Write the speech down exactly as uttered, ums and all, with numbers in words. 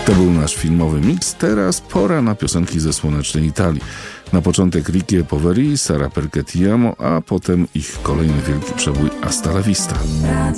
To był nasz filmowy mix. Teraz pora na piosenki ze słonecznej Italii. Na początek Ricky Poveri, Sara Perché Ti Amo, a potem ich kolejny wielki przebój Hasta la Vista.